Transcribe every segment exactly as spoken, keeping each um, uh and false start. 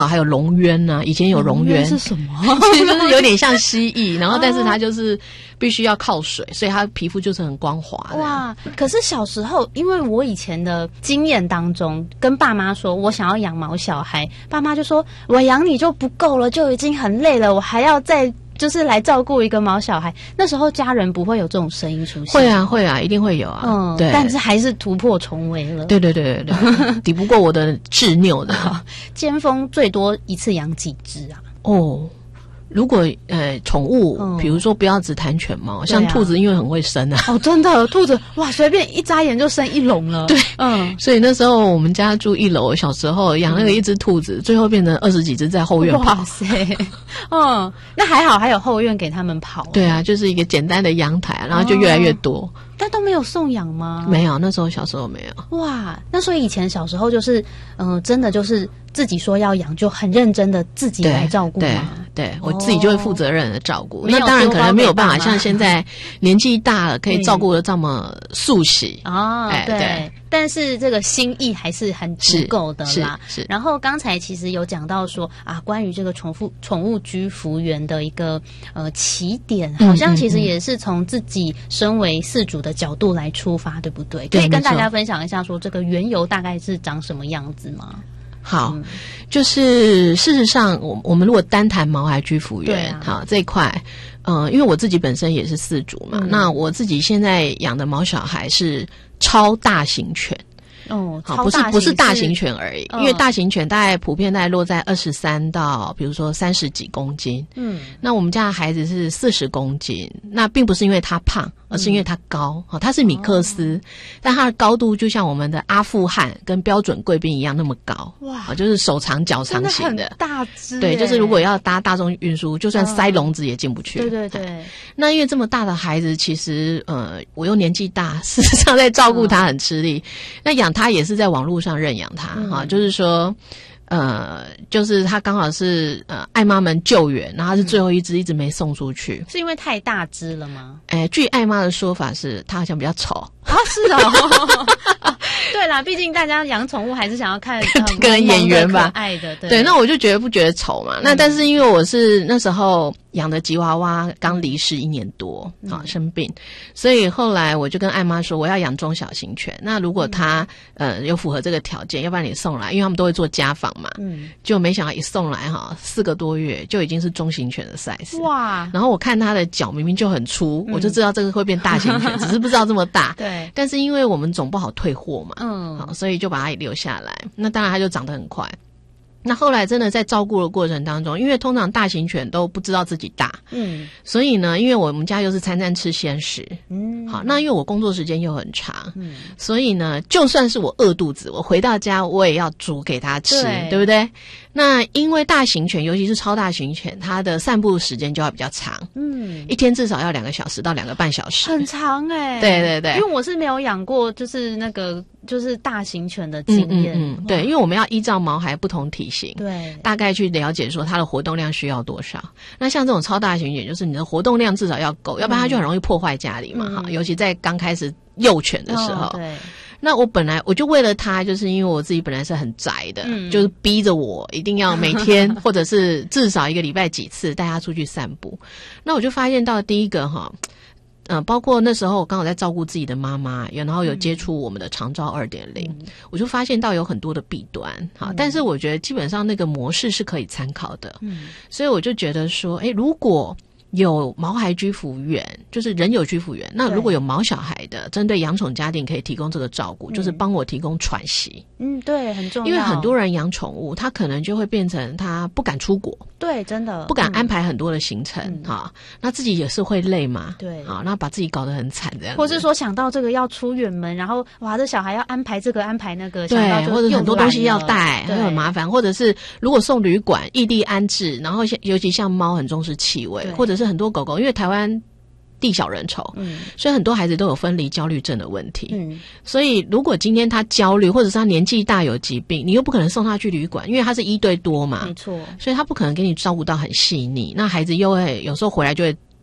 啊，还有龙渊啊，以前有龙渊是什么？ 其实就是有点像蜥蜴，然后但是它就是必须要靠水，所以它皮肤就是很光滑的。 哇！可是小时候，因为我以前的经验当中，跟爸妈说我想要养毛小孩，爸妈就说我养你就不够了，就已经很累了，我还要再就是来照顾一个毛小孩。那时候家人不会有这种声音出现？ 会啊，会啊，一定会有啊。 嗯，对，但是还是突破重围了。 对对对对对，抵不过我的执拗的。 尖峰最多一次养几只啊？ 哦，如果呃宠物， 嗯比如说不要只谈犬猫，像兔子因为很会生啊。 哦，真的，兔子哇，随便一眨眼就生一笼了。 对， 嗯， 所以那时候我们家住一楼，小时候养那个一只兔子，嗯、最后变成二十几只在后院跑。 哇塞，嗯，那还好，还有后院给他们跑。 对啊，就是一个简单的阳台，然后就越来越多。哦， 但都没有送养吗？ 没有，那时候小时候没有。 哇，那所以以前小时候就是，嗯、呃，真的就是自己说要养，就很认真的自己来照顾吗？ 对，对我自己就会负责任的照顾。 哦、 那当然可能没有办法像现在年纪大了可以照顾的这么速洗啊、哎。对，对但是这个心意还是很足够的啦。 是。是然后刚才其实有讲到说啊，关于这个宠物宠物居服员的一个呃起点，好像其实也是从自己身为饲主的角度来出发，对不对？可以跟大家分享一下说这个缘由大概是长什么样子吗？ 好，嗯、就是事实上，我我们如果单谈毛孩居服员，啊、好这一块，呃，因为我自己本身也是饲主嘛，嗯、那我自己现在养的毛小孩是超大型犬。 哦， 好，不是不是大型犬而已，嗯、因为大型犬大概普遍大概落在二十三到，比如说三十几公斤。嗯，那我们家的孩子是四十公斤，那并不是因为他胖，而是因为他高。好、嗯，他是米克斯，哦、但他的高度就像我们的阿富汗跟标准贵宾一样那么高。哇，就是手长脚长型的， 真的很大只。 对，就是如果要搭大众运输，就算塞笼子也进不去。 对对对。 那因为这么大的孩子，其实呃，我又年纪大，事实上在照顾他很吃力。嗯、那养他也是在网络上认养他哈、嗯，就是说，呃，就是他刚好是呃爱妈们救援，然后他是最后一只，一直没送出去， 是因为太大只了吗？ 哎，据爱妈的说法是，他好像比较丑啊，是哦。对啦，毕竟大家养宠物还是想要看个人演员吧， 可爱的。对， 对，那我就觉得不觉得丑嘛。嗯、那但是因为我是那时候养的吉娃娃刚离世一年多啊、嗯，生病，所以后来我就跟爱妈说，我要养中小型犬。那如果他、嗯、呃有符合这个条件，要不然你送来，因为他们都会做家访嘛。嗯，就没想到一送来哈，四个多月就已经是中型犬的 size。哇！然后我看它的脚明明就很粗，嗯、我就知道这个会变大型犬，只是不知道这么大。对。但是因为我们总不好退货嘛。嗯，好，所以就把它留下来。那当然，它就长得很快。那后来真的在照顾的过程当中，因为通常大型犬都不知道自己大，嗯，所以呢，因为我们家又是餐餐吃鲜食，嗯，好，那因为我工作时间又很长，嗯，所以呢，就算是我饿肚子，我回到家我也要煮给它吃， 对， 对不对？那因为大型犬，尤其是超大型犬，它的散步时间就要比较长，嗯，一天至少要两个小时到两个半小时， 很长哎、欸， 对对对， 因为我是没有养过，就是那个就是大型犬的经验， 嗯嗯嗯，对，因为我们要依照毛孩不同体型， 对， 大概去了解说它的活动量需要多少。那像这种超大型犬，就是你的活动量至少要够，嗯、要不然它就很容易破坏家里嘛，哈、嗯，尤其在刚开始幼犬的时候，哦、对。那我本来我就为了他，就是因为我自己本来是很宅的，嗯、就是逼着我一定要每天或者是至少一个礼拜几次带他出去散步。那我就发现到第一个哈，呃，包括那时候我刚好在照顾自己的妈妈，然后有接触我们的长照 二点零， 我就发现到有很多的弊端哈，嗯、但是我觉得基本上那个模式是可以参考的，嗯，所以我就觉得说，诶，如果有毛孩居服员，就是人有居服员，那如果有毛小孩的，针对养宠家庭可以提供这个照顾，嗯、就是帮我提供喘息。 嗯，对，很重要。 因为很多人养宠物，他可能就会变成他不敢出国， 对，真的不敢安排很多的行程哈、嗯，那自己也是会累嘛， 对， 啊，那把自己搞得很惨这样子， 或是说想到这个要出远门，然后哇，这小孩要安排这个安排那个， 对， 想到就或者很多东西要带，会很麻烦，或者是如果送旅馆异地安置，然后尤其像猫很重视气味，或者是很多狗狗，因为台湾地小人稠，嗯，所以很多孩子都有分离焦虑症的问题，嗯，所以如果今天他焦虑，或者是他年纪大有疾病，你又不可能送他去旅馆，因为他是一对多嘛， 没错， 所以他不可能给你照顾到很细腻，那孩子又会有时候回来就会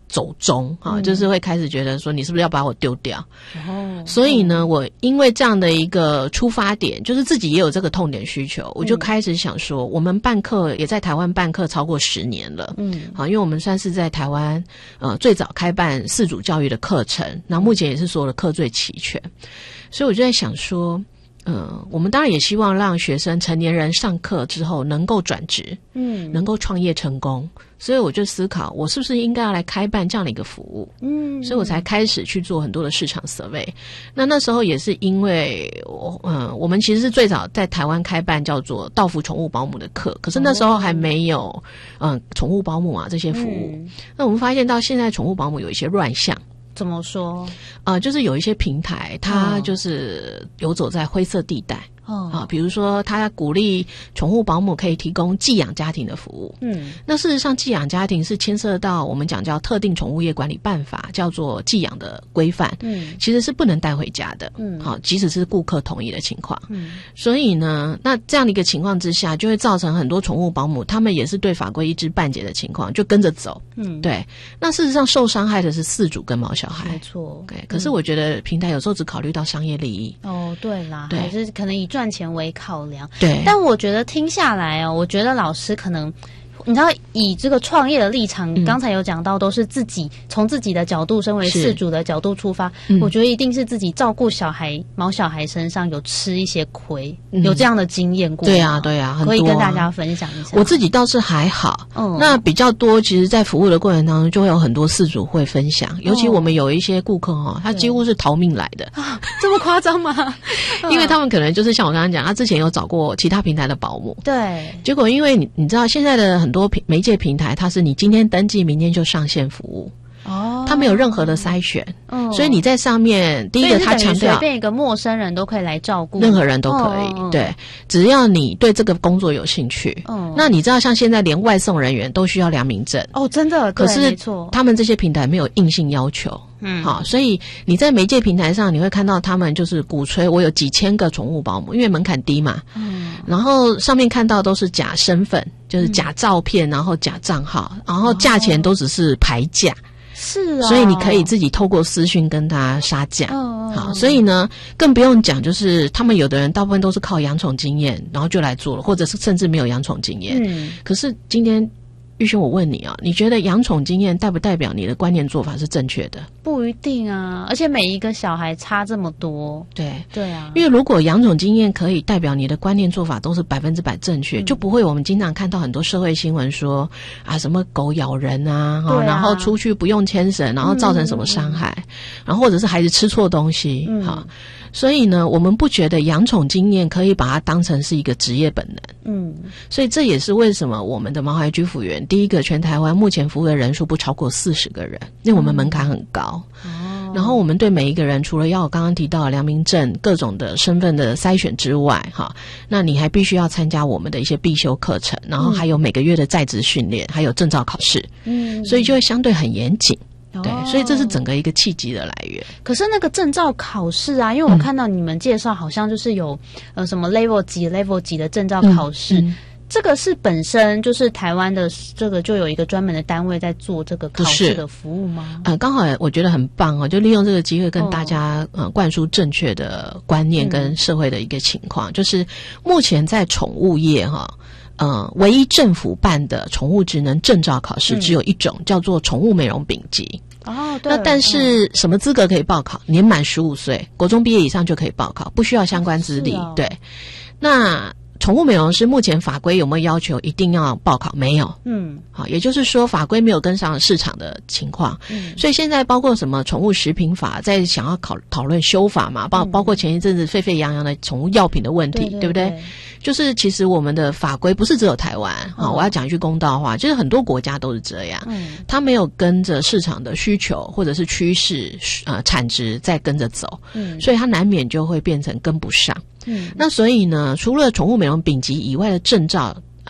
走中哈、嗯，就是会开始觉得说你是不是要把我丢掉？ 哦， 所以呢，我因为这样的一个出发点，就是自己也有这个痛点需求，我就开始想说，我们办课也在台湾办课超过十年了，嗯，好，因为我们算是在台湾呃最早开办四主教育的课程，那目前也是所有的课最齐全，所以我就在想说。嗯，我们当然也希望让学生成年人上课之后能够转职，嗯，能够创业成功，所以我就思考，我是不是应该要来开办这样的一个服务，嗯，所以我才开始去做很多的市场 survey。那那时候也是因为我，嗯，我们其实是最早在台湾开办叫做道福宠物保姆的课，可是那时候还没有，嗯，宠物保姆啊这些服务。嗯、那我们发现到现在宠物保姆有一些乱象。 怎么说？ 呃，就是有一些平台，它就是游走在灰色地带。哦，啊，比如说他鼓励宠物保姆可以提供寄养家庭的服务。嗯，那事实上寄养家庭是牵涉到我们讲叫特定宠物业管理办法，叫做寄养的规范。嗯，其实是不能带回家的。嗯，好，即使是顾客同意的情况。嗯，所以呢，那这样的一个情况之下，就会造成很多宠物保姆他们也是对法规一知半解的情况，就跟着走。嗯，对。那事实上受伤害的是饲主跟毛小孩。 没错。对， 可是我觉得平台有时候只考虑到商业利益。 哦，对啦，对，还是可能以赚钱为考量。 对， 但我觉得听下来哦，我觉得老师可能你知道以这个创业的立场，嗯、刚才有讲到都是自己从自己的角度，身为饲主的角度出发，嗯、我觉得一定是自己照顾小孩毛小孩身上有吃一些亏，嗯、有这样的经验过。 对啊，对啊，很多啊， 可以跟大家分享一下。 我自己倒是还好，嗯，那比较多，其实在服务的过程当中，就会有很多饲主会分享，尤其我们有一些顾客哦，他几乎是逃命来的， 啊、这么夸张吗？ 因为他们可能就是像我刚刚讲，他之前有找过其他平台的保姆， 对， 结果因为你你知道现在的很多平媒介平台，它是你今天登记，明天就上线服务。哦，它没有任何的筛选，哦，所以你在上面，第一个它强调随便一个陌生人都可以来照顾， 任何人都可以，哦，对，只要你对这个工作有兴趣。哦，那你知道像现在连外送人员都需要良民证哦，真的， 可是没错， 他们这些平台没有硬性要求。嗯，好，所以你在媒介平台上，你会看到他们就是鼓吹我有几千个宠物保姆，因为门槛低嘛。嗯，然后上面看到都是假身份，就是假照片，嗯、然后假账号，然后价钱都只是牌价。 是啊， 所以你可以自己透过私讯跟他杀价。哦，好，所以呢，更不用讲，就是他们有的人大部分都是靠养宠经验，然后就来做了，或者是甚至没有养宠经验。嗯，可是今天。玉轩，我问你啊，你觉得养宠经验代不代表你的观念做法是正确的？ 不一定啊，而且每一个小孩差这么多。 对对啊， 因为如果养宠经验可以代表你的观念做法都是百分之百正确，嗯、就不会我们经常看到很多社会新闻说啊什么狗咬人啊，啊然后出去不用牵绳，然后造成什么伤害，嗯、然后或者是孩子吃错东西，嗯、好。所以呢，我们不觉得养宠经验可以把它当成是一个职业本能。嗯，所以这也是为什么我们的毛孩居服员，第一个全台湾目前服务的人数不超过四十个人，因为我们门槛很高。哦，然后我们对每一个人，除了要我刚刚提到的良民证、各种的身份的筛选之外，哈，那你还必须要参加我们的一些必修课程，然后还有每个月的在职训练，还有证照考试。嗯，所以就会相对很严谨。对，所以这是整个一个契机的来源。 可是那个证照考试啊，因为我看到你们介绍好像就是有、嗯、呃什么 level 几 level 几的证照考试、嗯嗯，这个是本身就是台湾的这个就有一个专门的单位在做这个考试的服务吗？ 呃，刚好我觉得很棒哦，就利用这个机会跟大家、哦、呃灌输正确的观念跟社会的一个情况，嗯、就是目前在宠物业哈。呃，唯一政府办的宠物职能证照考试只有一种，嗯、叫做宠物美容丙级。 哦，对。 那但是什么资格可以报考？年满十五岁，国中毕业以上就可以报考，不需要相关资历。哦、对。那宠物美容师目前法规有没有要求一定要报考？没有。嗯，好，也就是说法规没有跟上市场的情况。嗯，所以现在包括什么宠物食品法在想要考讨论修法嘛，包、嗯、包括前一阵子沸沸扬扬的宠物药品的问题，对, 对, 对不对？就是其实我们的法规不是只有台湾啊、嗯，我要讲一句公道话，就是很多国家都是这样，嗯，它没有跟着市场的需求或者是趋势呃产值在跟着走，嗯，所以它难免就会变成跟不上。嗯，那所以呢，除了宠物美容丙级以外的证照，呃，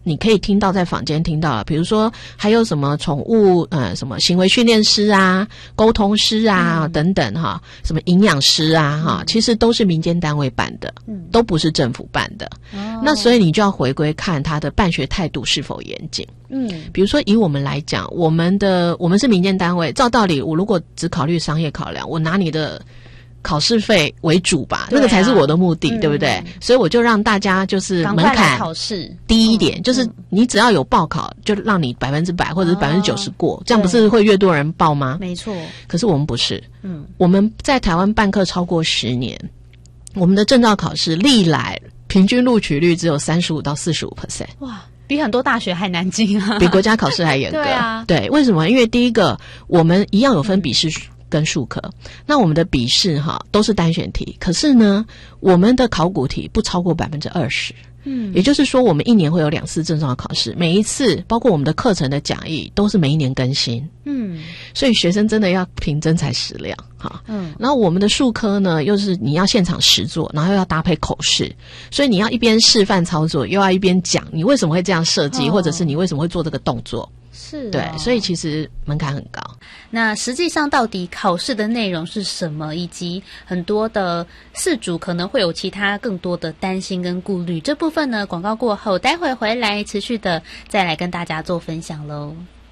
你可以听到在坊间听到了，比如说还有什么宠物呃什么行为训练师啊、沟通师啊、嗯、等等哈，什么营养师啊哈、嗯，其实都是民间单位办的，嗯，都不是政府办的。哦，那所以你就要回归看他的办学态度是否严谨。嗯，比如说以我们来讲，我们的我们是民间单位，照道理我如果只考虑商业考量，我拿你的考试费为主吧，那个才是我的目的，嗯，对不对？所以我就让大家就是门槛考试低一点，嗯，就是你只要有报考，就让你百分之百或者是百分之九十过，这样不是会越多人报吗？ 没错。 可是我们不是，嗯，我们在台湾办课超过十年，我们的证照考试历来平均录取率只有三十五到四十五 percent， 哇，比很多大学还难进啊， 比国家考试还严格。 对啊， 对，为什么？因为第一个，我们一样有分笔试跟术科，那我们的笔试哈都是单选题，可是呢，我们的考古题不超过百分之二十。嗯，也就是说，我们一年会有两次证照考试，每一次包括我们的课程的讲义都是每一年更新。嗯，所以学生真的要凭真材实料哈。嗯，然后我们的术科呢，又是你要现场实作，然后又要搭配口试，所以你要一边示范操作，又要一边讲你为什么会这样设计，哦，或者是你为什么会做这个动作。 是，哦， 对，所以其实门槛很高。 那实际上到底考试的内容是什么，以及很多的饲主可能会有其他更多的担心跟顾虑，这部分呢，广告过后待会回来持续的再来跟大家做分享咯。